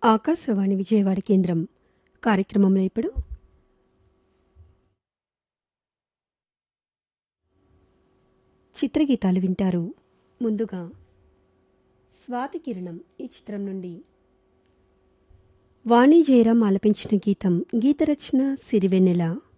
ఆకాశవాణి విజయవాడ కేంద్రం కార్యక్రమంలో ఇప్పుడు చిత్రగీతాలు వింటారు. ముందుగా స్వాతి కిరణం ఈ చిత్రం నుండి వాణి జయరాం ఆలపించిన గీతం, గీతరచన సిరివెన్నెల.